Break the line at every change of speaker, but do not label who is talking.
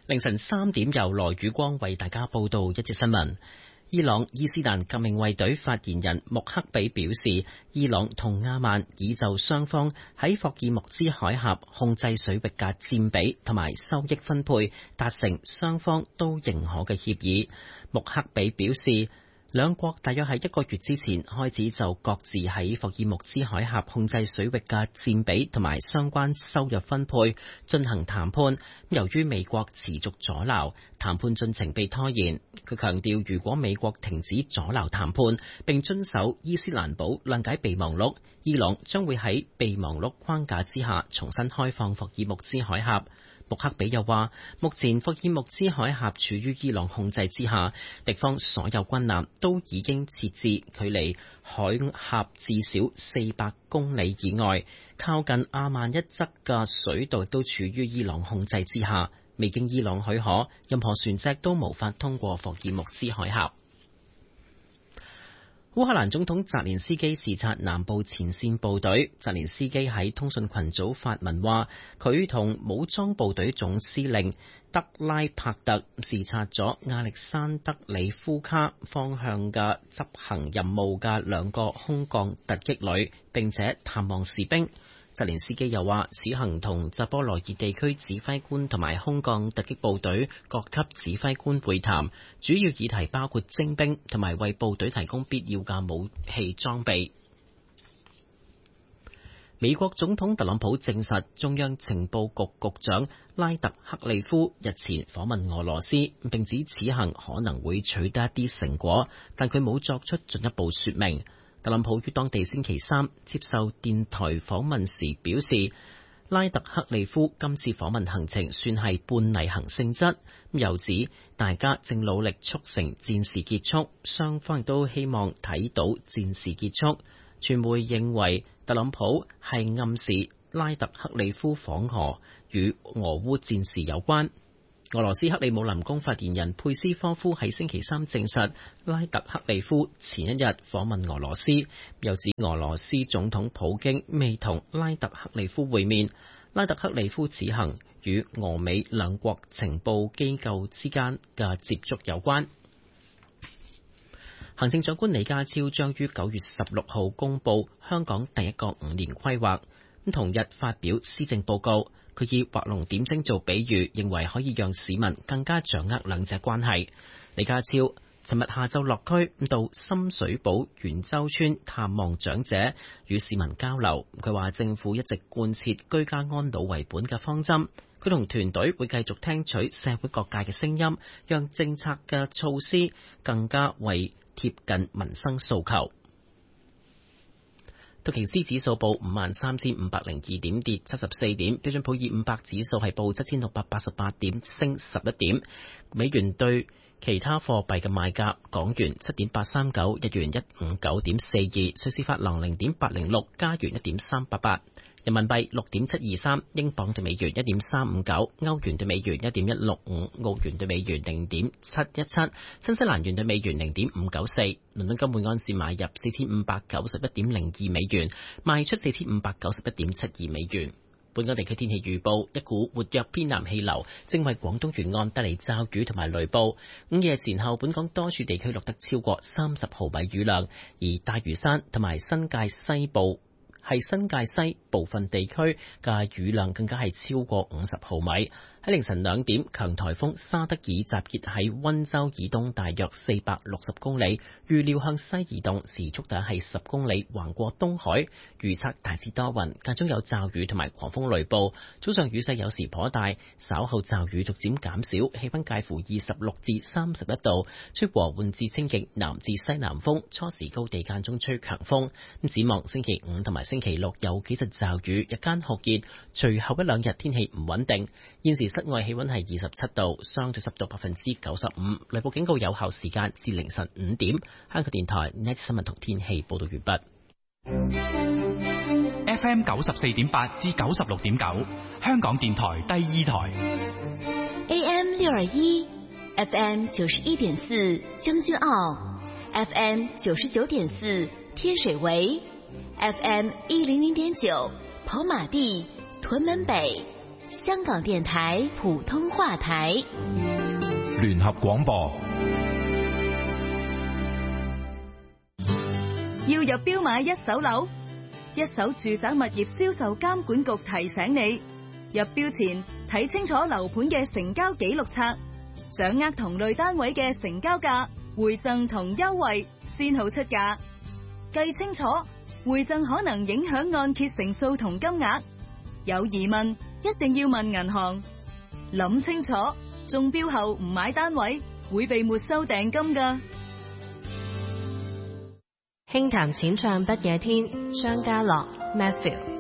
凌晨3點由羅宇光為大家報道一節新聞。伊朗伊斯蘭革命衛隊發言人穆克比表示，伊朗同阿曼已就雙方喺霍爾木茲海峽控制水域嘅佔比同埋收益分配達成雙方都認可嘅協議。穆克比表示，兩國大約喺1個月之前開始就各自喺霍爾木茲海峽控制水域嘅佔比同埋相關收入分配進行談判。由於美國持續阻撓，談判進程被拖延。佢強調，如果美國停止阻撓談判並遵守伊斯蘭堡諒解備忘錄，伊朗將會喺備忘錄框架之下重新開放霍爾木茲海峽。穆克比又話，目前霍爾木茲海峽處於伊朗控制之下，敵方所有軍艦都已經設置距離海峽至少400公里以外，靠近阿曼一側嘅水道都處於伊朗控制之下，未經伊朗許可，任何船隻都無法通過霍爾木茲海峽。烏克蘭總統澤連斯基視察南部前線部隊。澤連斯基喺通訊群組發文話，佢同武裝部隊總司令德拉帕特視察咗亞歷山德里夫卡方向嘅執行任務嘅2個空降突擊旅，並且探望士兵。澤連斯基又話，此行同扎波羅熱地區指揮官同埋空降突擊部隊各級指揮官會談，主要議題包括徵兵同埋為部隊提供必要嘅武器裝備。美國總統特朗普證實，中央情報局局長拉特克利夫日前訪問俄羅斯，並指此行可能會取得一啲成果，但佢冇作出進一步說明。特朗普於當地星期三接受電台訪問時表示，拉特克利夫今次訪問行程算係半例行性質，又指大家正努力促成戰事結束，雙方亦都希望睇到戰事結束。傳媒認為特朗普係暗示拉特克利夫訪俄與俄烏戰事有關。俄羅斯克里姆林宮發言人佩斯科夫喺星期三證實，拉特克利夫前一日訪問俄羅斯，又指俄羅斯總統普京未同拉特克利夫會面。拉特克利夫此行與俄美兩國情報機構之間嘅接觸有關。行政長官李家超將於9月16號公布香港第一個5年規劃，同日發表施政報告。佢以畫龍點睛做比喻，認為可以讓市民更加掌握兩者關係。李家超尋日下晝落區到深水埗元洲村探望長者，與市民交流。佢話政府一直貫徹居家安老為本嘅方針，佢同團隊會繼續聽取社會各界嘅聲音，讓政策嘅措施更加為貼近民生訴求。道瓊斯指數報53,502點，跌74點；標準普爾500指數係報7,688點，升11點。美元對其他貨幣嘅賣價：港元7.839，日元159.42，瑞士法郎0.806，加元1.388。人民幣6.723，英鎊對美元1.359，歐元對美元1.165，澳元對美元0.717，新西蘭元對美元0.594。倫敦金每盎司買入4591.02美元，賣出4591.72美元。本港地區天氣預報：一股活躍偏南氣流正為廣東沿岸帶嚟驟雨同埋雷暴。午夜前後，本港多處地區錄得超過30毫米雨量，而大嶼山同埋新界西部分地區嘅雨量更加係超過50毫米。喺凌晨2點，強颱風沙德爾集結喺溫州以東大約460公里，預料向西移動，時速大約係10公里，橫過東海。預測大致多雲，間中有驟雨同埋狂風雷暴。早上雨勢有時頗大，稍後驟雨逐漸減少，氣溫介乎26至31度，吹和緩至清勁南至西南風，初時高地間中吹強風。展望星期5同埋星期6有幾陣驟雨，日間酷熱，隨後一兩日天氣唔穩定。現時室外氣溫係27度，相對濕度95%，雷暴警告有效時間至凌晨5點。香港電台 Next 新聞同天氣報道完畢。
FM 94.8至96.9，香港電台第2台。
AM 621 FM 91.4將軍澳 FM 99.4天水圍 FM 100.9跑馬地屯門北香港電台普通話台，
聯合廣播。
要入標買一手樓，一手住宅物業銷售監管局提醒你，入標前睇清楚樓盤嘅成交記錄冊，掌握同類單位嘅成交價、回贈同優惠，先好出價。計清楚，回贈可能影響按揭成數同金額。有疑問一定要問銀行。諗清楚，中標後唔買單位會被沒收訂金㗎。
輕談淺唱不夜天，張家樂 Matthew。